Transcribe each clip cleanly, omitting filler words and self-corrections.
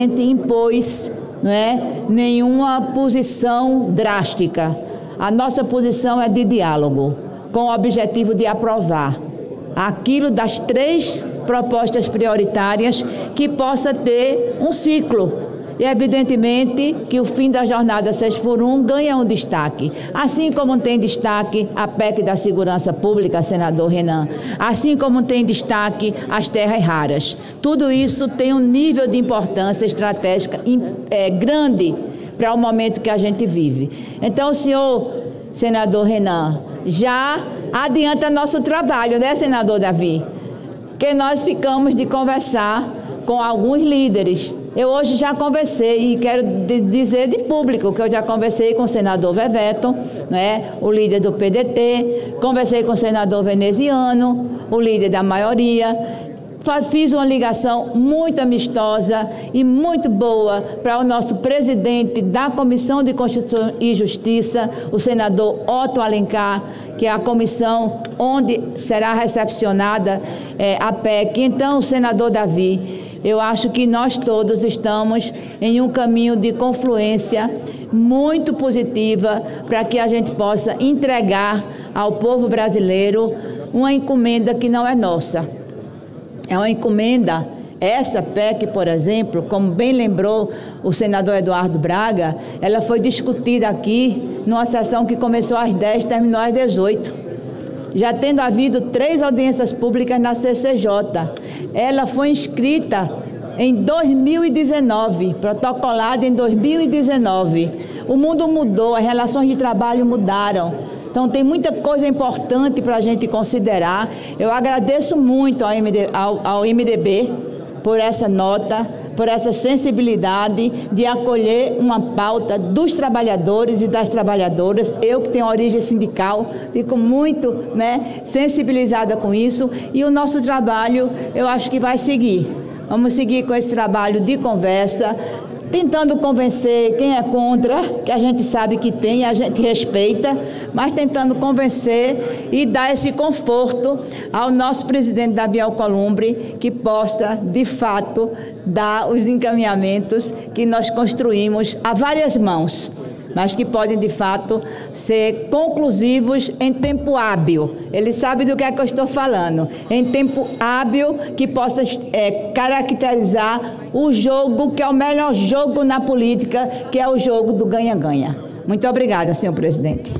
impôs, não é, nenhuma posição drástica. A nossa posição é de diálogo, com o objetivo de aprovar aquilo das 3 propostas prioritárias que possa ter um ciclo. E, evidentemente, que o fim da jornada 6x1 ganha um destaque. Assim como tem destaque a PEC da Segurança Pública, senador Renan. Assim como tem destaque as terras raras. Tudo isso tem um nível de importância estratégica grande para o momento que a gente vive. Então, senhor senador Renan, já adianta nosso trabalho, né, senador Davi? Que nós ficamos de conversar com alguns líderes. Eu hoje já conversei, e quero dizer de público, que eu já conversei com o senador Veveto, né, o líder do PDT, conversei com o senador Veneziano, o líder da maioria. Fiz uma ligação muito amistosa e muito boa para o nosso presidente da Comissão de Constituição e Justiça, o senador Otto Alencar, que é a comissão onde será recepcionada a PEC. Então, senador Davi, eu acho que nós todos estamos em um caminho de confluência muito positiva para que a gente possa entregar ao povo brasileiro uma encomenda que não é nossa. É uma encomenda. Essa PEC, por exemplo, como bem lembrou o senador Eduardo Braga, ela foi discutida aqui numa sessão que começou às 10 e terminou às 18. Já tendo havido 3 audiências públicas na CCJ. Ela foi inscrita em 2019, protocolada em 2019. O mundo mudou, as relações de trabalho mudaram. Então, tem muita coisa importante para a gente considerar. Eu agradeço muito ao MDB por essa nota, por essa sensibilidade de acolher uma pauta dos trabalhadores e das trabalhadoras. Eu, que tenho origem sindical, fico muito, sensibilizada com isso. E o nosso trabalho, eu acho que vai seguir. Vamos seguir com esse trabalho de conversa, tentando convencer quem é contra, que a gente sabe que tem, a gente respeita, mas tentando convencer e dar esse conforto ao nosso presidente Davi Alcolumbre, que possa, de fato, dar os encaminhamentos que nós construímos a várias mãos, mas que podem, de fato, ser conclusivos em tempo hábil. Ele sabe do que é que eu estou falando. Em tempo hábil, que possa caracterizar o jogo, que é o melhor jogo na política, que é o jogo do ganha-ganha. Muito obrigada, senhor presidente.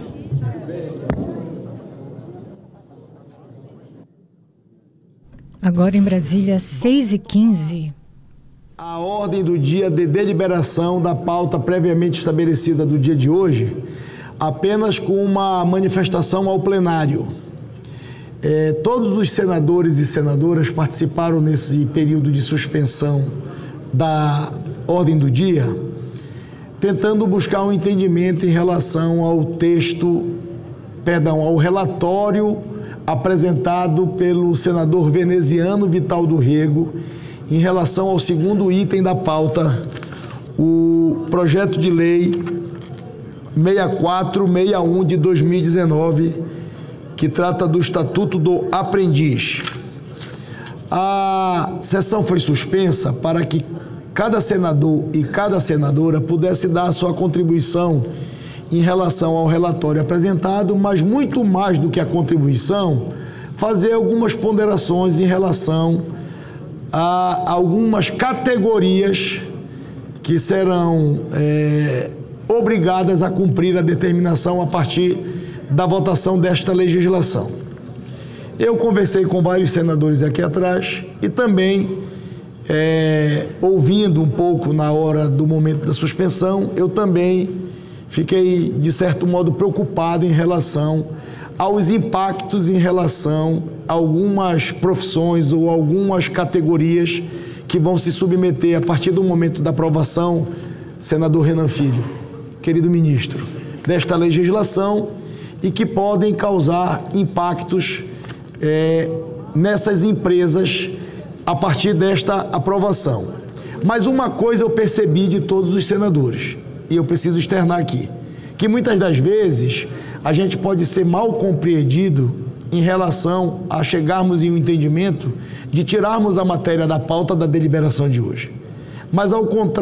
Agora em Brasília, 6h15. A ordem do dia de deliberação da pauta previamente estabelecida do dia de hoje, apenas com uma manifestação ao plenário. Todos os senadores e senadoras participaram nesse período de suspensão da ordem do dia, tentando buscar um entendimento em relação ao ao relatório apresentado pelo senador veneziano Vital do Rego, em relação ao segundo item da pauta, o projeto de lei 6461 de 2019, que trata do Estatuto do Aprendiz. A sessão foi suspensa para que cada senador e cada senadora pudesse dar a sua contribuição em relação ao relatório apresentado, mas muito mais do que a contribuição, fazer algumas ponderações em relação a algumas categorias que serão obrigadas a cumprir a determinação a partir da votação desta legislação. Eu conversei com vários senadores aqui atrás e também, ouvindo um pouco na hora do momento da suspensão, eu também fiquei, de certo modo, preocupado em relação aos impactos em relação a algumas profissões ou algumas categorias que vão se submeter a partir do momento da aprovação, senador Renan Filho, querido ministro, desta legislação e que podem causar impactos nessas empresas a partir desta aprovação. Mas uma coisa eu percebi de todos os senadores, e eu preciso externar aqui, que muitas das vezes a gente pode ser mal compreendido em relação a chegarmos em um entendimento de tirarmos a matéria da pauta da deliberação de hoje. mas ao contrário,